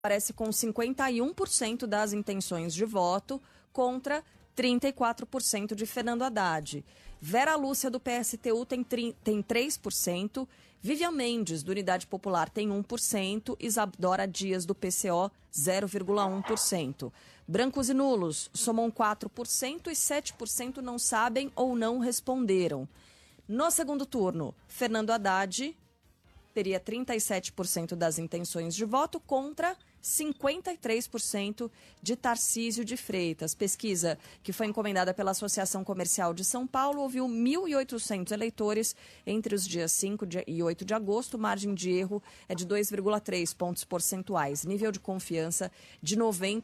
aparece com 51% das intenções de voto contra 34% de Fernando Haddad. Vera Lúcia, do PSTU, tem 3%. Vivian Mendes, do Unidade Popular, tem 1%. Isadora Dias, do PCO, 0,1%. Brancos e nulos somam 4% e 7% não sabem ou não responderam. No segundo turno, Fernando Haddad teria 37% das intenções de voto contra 53% de Tarcísio de Freitas. Pesquisa que foi encomendada pela Associação Comercial de São Paulo ouviu 1.800 eleitores entre os dias 5 e 8 de agosto. Margem de erro é de 2,3 pontos percentuais. Nível de confiança de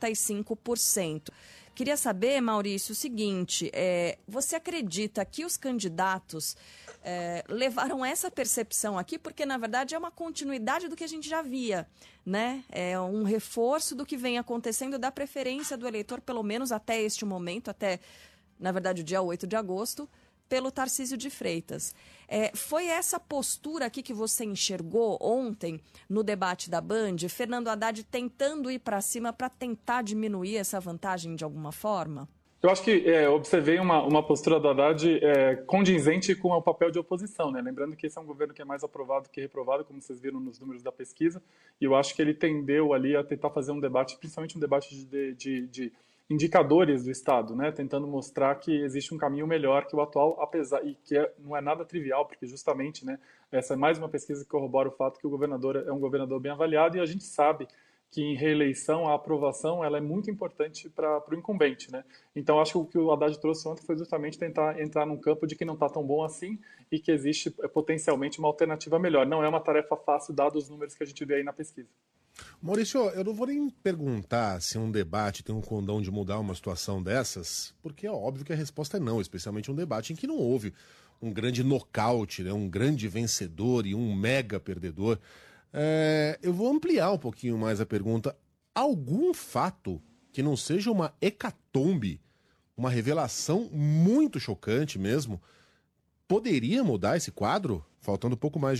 95%. Queria saber, Maurício, o seguinte, você acredita que os candidatos levaram essa percepção aqui, porque na verdade é uma continuidade do que a gente já via, né? É um reforço do que vem acontecendo, da preferência do eleitor, pelo menos até este momento, até, na verdade, o dia 8 de agosto, pelo Tarcísio de Freitas. Foi essa postura aqui que você enxergou ontem no debate da Band, Fernando Haddad tentando ir para cima para tentar diminuir essa vantagem de alguma forma? Eu acho que observei uma postura do Haddad condizente com o papel de oposição, né? Lembrando que esse é um governo que é mais aprovado que reprovado, como vocês viram nos números da pesquisa, e eu acho que ele tendeu ali a tentar fazer um debate, principalmente um debate de indicadores do Estado, né? Tentando mostrar que existe um caminho melhor que o atual, apesar e que não é nada trivial, porque justamente, né, essa é mais uma pesquisa que corrobora o fato que o governador é um governador bem avaliado, e a gente sabe que em reeleição a aprovação ela é muito importante para o incumbente, né? Então acho que o que o Haddad trouxe ontem foi justamente tentar entrar num campo de que não está tão bom assim e que existe potencialmente uma alternativa melhor. Não é uma tarefa fácil, dados os números que a gente vê aí na pesquisa. Maurício, eu não vou nem perguntar se um debate tem um condão de mudar uma situação dessas, porque é óbvio que a resposta é não, especialmente um debate em que não houve um grande nocaute, né, um grande vencedor e um mega perdedor. Eu vou ampliar um pouquinho mais a pergunta. Algum fato que não seja uma hecatombe, uma revelação muito chocante mesmo, poderia mudar esse quadro? Faltando pouco mais de,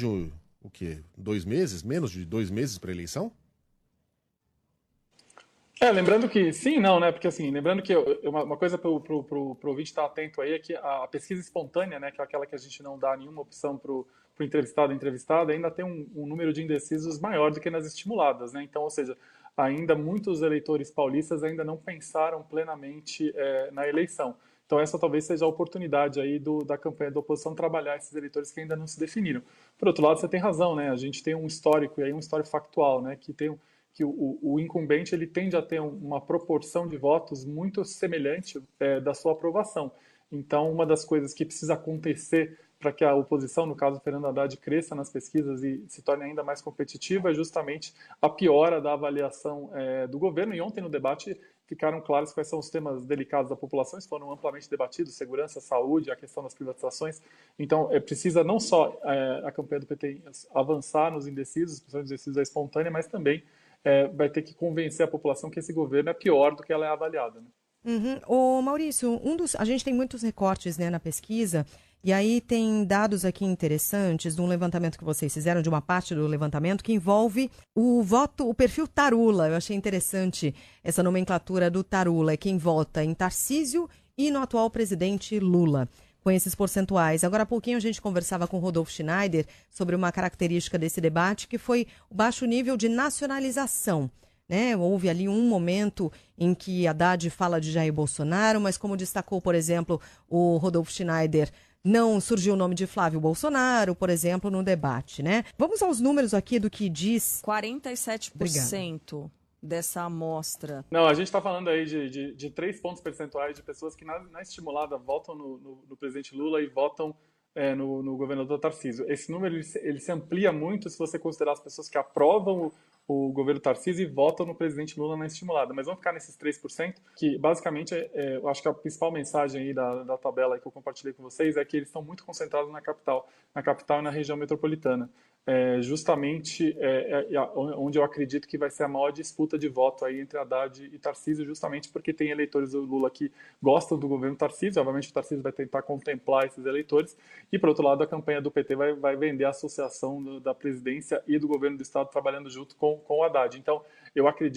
2 meses? Menos de 2 meses para a eleição? Lembrando que sim e não, né? Porque assim, lembrando que uma coisa para o ouvinte estar atento aí é que a pesquisa espontânea, né, que é aquela que a gente não dá nenhuma opção para o entrevistado ou entrevistada, ainda tem um número de indecisos maior do que nas estimuladas, né? Então, ou seja, ainda muitos eleitores paulistas ainda não pensaram plenamente na eleição. Então essa talvez seja a oportunidade aí da campanha da oposição trabalhar esses eleitores que ainda não se definiram. Por outro lado, você tem razão, né? A gente tem um histórico, e aí um histórico factual, né? Que o incumbente ele tende a ter uma proporção de votos muito semelhante da sua aprovação. Então, uma das coisas que precisa acontecer para que a oposição, no caso Fernando Haddad, cresça nas pesquisas e se torne ainda mais competitiva é justamente a piora da avaliação do governo. E ontem no debate ficaram claros quais são os temas delicados da população, eles foram amplamente debatidos: segurança, saúde, a questão das privatizações. Então, precisa não só a campanha do PT avançar nos indecisos, principalmente os indecisos da espontânea, mas também vai ter que convencer a população que esse governo é pior do que ela é avaliada, né? Ô Maurício, a gente tem muitos recortes, né, na pesquisa, e aí tem dados aqui interessantes de um levantamento que vocês fizeram, de uma parte do levantamento, que envolve o perfil Tarula. Eu achei interessante essa nomenclatura do Tarula, é quem vota em Tarcísio e no atual presidente Lula, com esses percentuais. Agora há pouquinho a gente conversava com o Rodolfo Schneider sobre uma característica desse debate, que foi o baixo nível de nacionalização, né? Houve ali um momento em que Haddad fala de Jair Bolsonaro, mas como destacou, por exemplo, o Rodolfo Schneider, não surgiu o nome de Flávio Bolsonaro, por exemplo, no debate, né? Vamos aos números aqui do que diz... 47% Obrigada. Dessa amostra. Não, a gente está falando aí de 3 pontos percentuais de pessoas que na estimulada votam no presidente Lula e votam no governador Tarcísio. Esse número ele se amplia muito se você considerar as pessoas que aprovam o governo Tarcísio e votam no presidente Lula na estimulada. Mas vamos ficar nesses 3%, que basicamente, eu acho que a principal mensagem aí da tabela que eu compartilhei com vocês é que eles estão muito concentrados na capital e na região metropolitana. justamente onde eu acredito que vai ser a maior disputa de voto aí entre Haddad e Tarcísio, justamente porque tem eleitores do Lula que gostam do governo Tarcísio, obviamente o Tarcísio vai tentar contemplar esses eleitores, e por outro lado a campanha do PT vai vender a associação da presidência e do governo do estado trabalhando junto com o Haddad. Então eu acredito